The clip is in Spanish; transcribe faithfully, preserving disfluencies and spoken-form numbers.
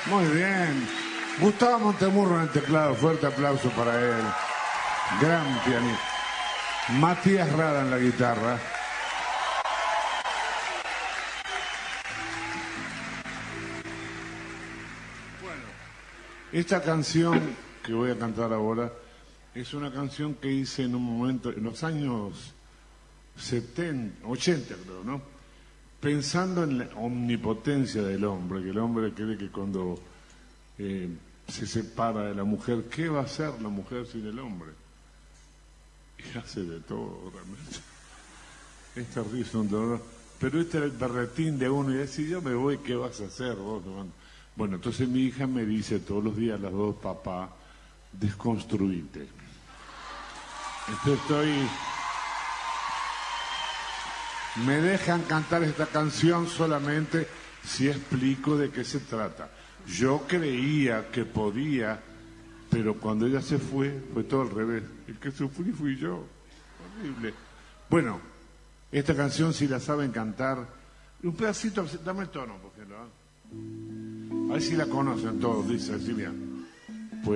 Muy bien. Gustavo Montemurro en el teclado, fuerte aplauso para él. Gran pianista. Matías Rada en la guitarra. Bueno, esta canción que voy a cantar ahora es una canción que hice en un momento, en los años setenta, ochenta creo, ¿no? Pensando en la omnipotencia del hombre, que el hombre cree que cuando eh, se separa de la mujer, ¿qué va a hacer la mujer sin el hombre? Y hace de todo, realmente. Es terrible, es un dolor. Pero este era el berretín de uno, y decía, yo me voy, ¿qué vas a hacer vos? Bueno, entonces mi hija me dice todos los días a las dos, papá, desconstruite. Entonces estoy... Me dejan cantar esta canción solamente si explico de qué se trata. Yo creía que podía, pero cuando ella se fue, fue todo al revés. El que sufrí fui yo. Horrible. Bueno, esta canción, si la saben cantar, un pedacito, dame el tono, porque no. A ver si la conocen todos, dice así bien.